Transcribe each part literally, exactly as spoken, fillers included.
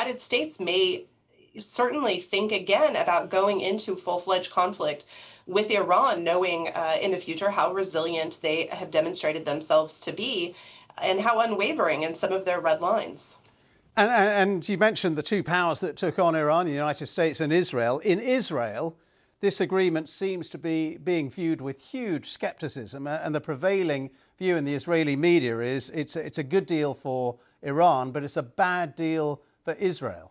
United States may certainly think again about going into full-fledged conflict with Iran, knowing uh, in the future how resilient they have demonstrated themselves to be and how unwavering in some of their red lines. And, and you mentioned the two powers that took on Iran, the United States and Israel. In Israel, this agreement seems to be being viewed with huge skepticism, and the prevailing view in the Israeli media is it's a, it's a good deal for Iran, but it's a bad deal for Israel.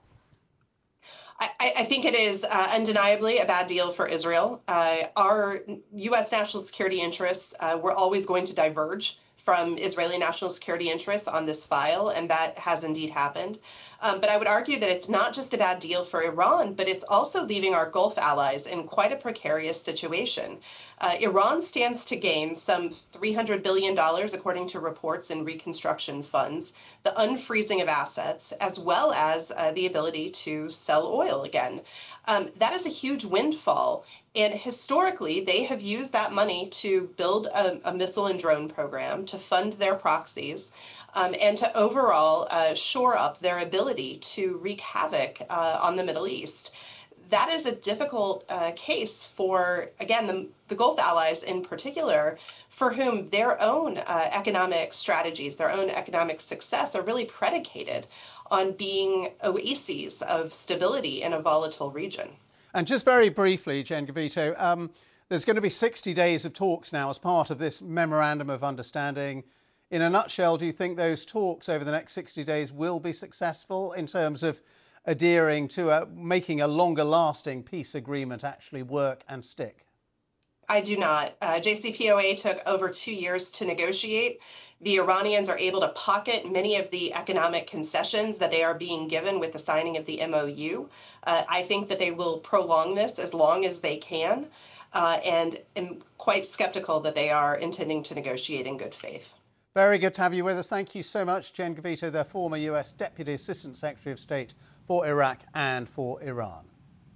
I, I think it is uh, undeniably a bad deal for Israel. Uh, our U S national security interests uh, were always going to diverge from Israeli national security interests on this file, and that has indeed happened. Um, but I would argue that it's not just a bad deal for Iran, but it's also leaving our Gulf allies in quite a precarious situation. Uh, Iran stands to gain some three hundred billion dollars, according to reports in reconstruction funds, the unfreezing of assets, as well as uh, the ability to sell oil again. Um, that is a huge windfall. And historically, they have used that money to build a, a missile and drone program, to fund their proxies, um, and to overall uh, shore up their ability to wreak havoc uh, on the Middle East. That is a difficult uh, case for, again, the, the Gulf allies in particular, for whom their own uh, economic strategies, their own economic success are really predicated on being oases of stability in a volatile region. And just very briefly, Jen Govito, um, there's going to be sixty days of talks now as part of this memorandum of understanding. In a nutshell, do you think those talks over the next sixty days will be successful in terms of adhering to a, making a longer lasting peace agreement actually work and stick? I do not. Uh, J C P O A took over two years to negotiate. The Iranians are able to pocket many of the economic concessions that they are being given with the signing of the M O U. Uh, I think that they will prolong this as long as they can, uh, and am quite skeptical that they are intending to negotiate in good faith. Very good to have you with us. Thank you so much, Jen Govito, the former U S Deputy Assistant Secretary of State for Iraq and for Iran.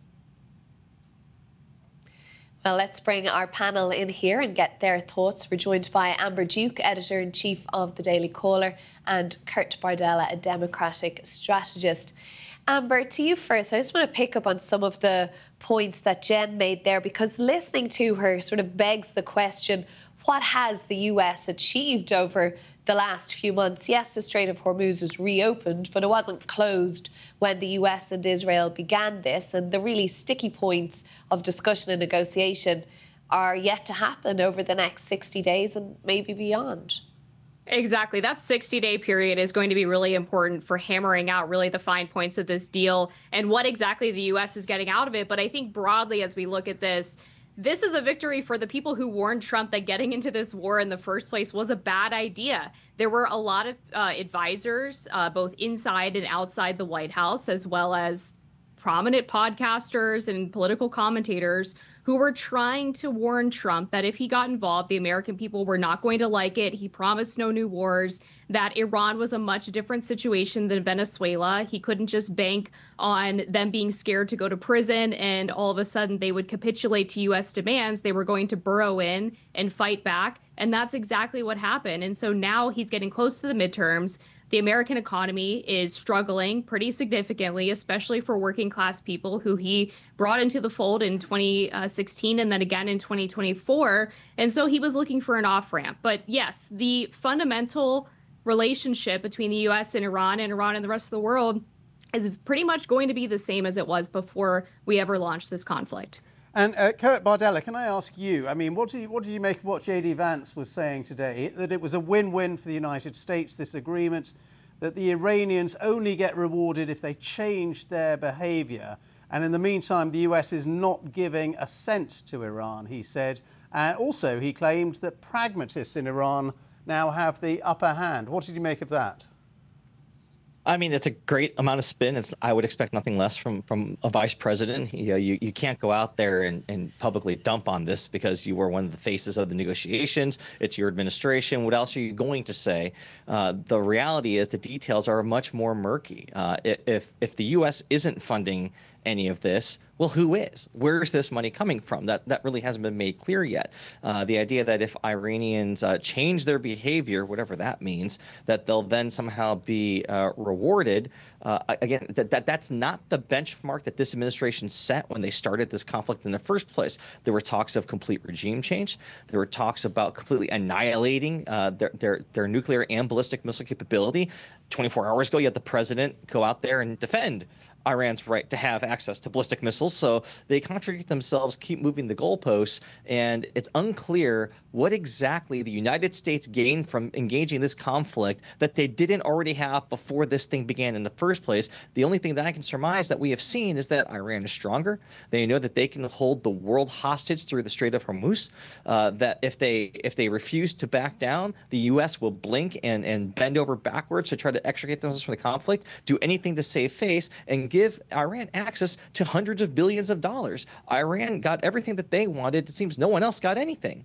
Well, let's bring our panel in here and get their thoughts. We're joined by Amber Duke, Editor-in-Chief of the Daily Caller, and Kurt Bardella, a Democratic strategist. Amber, to you first. I just want to pick up on some of the points that Jen made there, because listening to her sort of begs the question, what has the U S achieved over the last few months? Yes, the Strait of Hormuz is reopened, but it wasn't closed when the U S and Israel began this. And the really sticky points of discussion and negotiation are yet to happen over the next sixty days and maybe beyond. Exactly. That sixty-day period is going to be really important for hammering out really the fine points of this deal and what exactly the U S is getting out of it. But I think broadly, as we look at this, this is a victory for the people who warned Trump that getting into this war in the first place was a bad idea. There were a lot of uh, advisors, uh, both inside and outside the White House, as well as prominent podcasters and political commentators who were trying to warn Trump that if he got involved, the American people were not going to like it. He promised no new wars, that Iran was a much different situation than Venezuela. He couldn't just bank on them being scared to go to prison and all of a sudden they would capitulate to U S demands. They were going to burrow in and fight back. And that's exactly what happened. And so now he's getting close to the midterms. The American economy is struggling pretty significantly, especially for working class people who he brought into the fold in twenty sixteen and then again in twenty twenty-four. And so he was looking for an off-ramp. But yes, the fundamental relationship between the U S and Iran and Iran and the rest of the world is pretty much going to be the same as it was before we ever launched this conflict. And uh, Kurt Bardella, can I ask you, I mean, what do you, what do you make of what J D Vance was saying today, that it was a win-win for the United States, this agreement, that the Iranians only get rewarded if they change their behaviour, and in the meantime, the U S is not giving a cent to Iran, he said. And also, he claimed that pragmatists in Iran now have the upper hand. What did you make of that? I mean, it's a great amount of spin. It's, I would expect nothing less from, from a vice president. You know, you, you can't go out there and, and publicly dump on this because you were one of the faces of the negotiations. It's your administration. What else are you going to say? Uh, the reality is the details are much more murky. Uh, if, if the U S isn't funding any of this, well, who is? Where is this money coming from? That that really hasn't been made clear yet. Uh, the idea that if Iranians uh, change their behavior, whatever that means, that they'll then somehow be uh, rewarded. Uh, again, that, that that's not the benchmark that this administration set when they started this conflict in the first place. There were talks of complete regime change. There were talks about completely annihilating uh, their, their their nuclear and ballistic missile capability. twenty-four hours ago, you had the president go out there and defend Iran's right to have access to ballistic missiles. So they contradict themselves, keep moving the goalposts, and it's unclear what exactly the United States gained from engaging this conflict that they didn't already have before this thing began in the first place. The only thing that I can surmise that we have seen is that Iran is stronger. They know that they can hold the world hostage through the Strait of Hormuz, uh, that if they if they refuse to back down, the U S will blink and, and bend over backwards to try to extricate themselves from the conflict, do anything to save face, and give Iran access to hundreds of billions of dollars. Iran got everything that they wanted. It seems no one else got anything.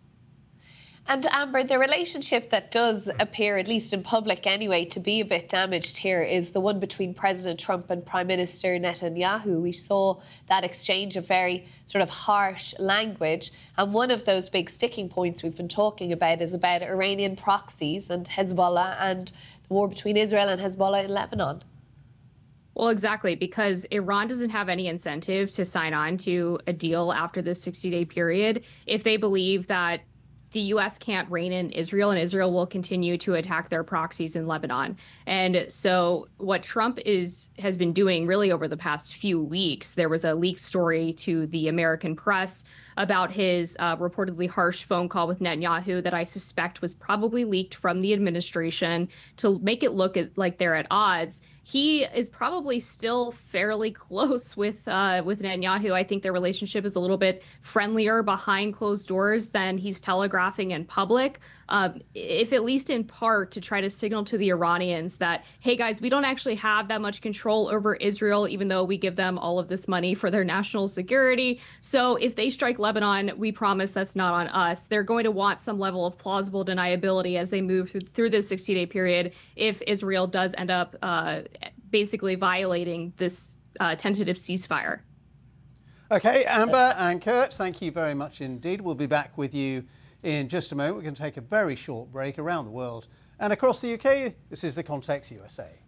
And Amber, the relationship that does appear, at least in public anyway, to be a bit damaged here is the one between President Trump and Prime Minister Netanyahu. We saw that exchange of very sort of harsh language. And one of those big sticking points we've been talking about is about Iranian proxies and Hezbollah and the war between Israel and Hezbollah in Lebanon. Well, exactly, because Iran doesn't have any incentive to sign on to a deal after this sixty-day period if they believe that the U S can't rein in Israel and Israel will continue to attack their proxies in Lebanon. And so what Trump is has been doing really over the past few weeks, there was a leaked story to the American press about his uh, reportedly harsh phone call with Netanyahu that I suspect was probably leaked from the administration to make it look like they're at odds. He is probably still fairly close with uh, with Netanyahu. I think their relationship is a little bit friendlier behind closed doors than he's telegraphing in public, um, if at least in part to try to signal to the Iranians that, hey, guys, we don't actually have that much control over Israel, even though we give them all of this money for their national security. So if they strike Lebanon, we promise that's not on us. They're going to want some level of plausible deniability as they move through, through this sixty-day period if Israel does end up uh, basically violating this uh, tentative ceasefire. Okay, Amber and Kurt, thank you very much indeed. We'll be back with you in just a moment. We're going to take a very short break around the world and across the U K. This is The Context U S A.